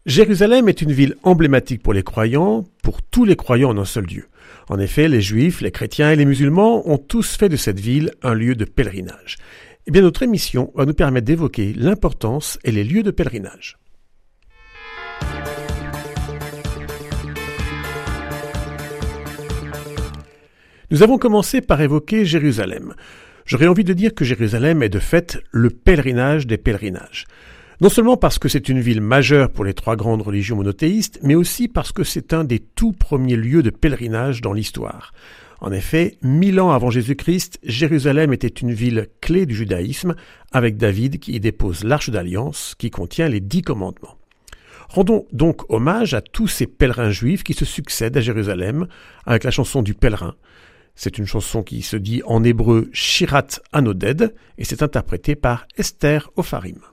Jérusalem est une ville emblématique pour les croyants, pour tous les croyants en un seul Dieu. En effet, les Juifs, les chrétiens et les musulmans ont tous fait de cette ville un lieu de pèlerinage. Eh bien, notre émission va nous permettre d'évoquer l'importance et les lieux de pèlerinage. Nous avons commencé par évoquer Jérusalem. J'aurais envie de dire que Jérusalem est de fait le pèlerinage des pèlerinages. Non seulement parce que c'est une ville majeure pour les trois grandes religions monothéistes, mais aussi parce que c'est un des tout premiers lieux de pèlerinage dans l'histoire. En effet, 1000 ans avant Jésus-Christ, Jérusalem était une ville clé du judaïsme, avec David qui y dépose l'Arche d'Alliance, qui contient les 10 commandements. Rendons donc hommage à tous ces pèlerins juifs qui se succèdent à Jérusalem, avec la chanson du pèlerin. C'est une chanson qui se dit en hébreu Shirat Hanoded, et c'est interprété par Esther Ofarim.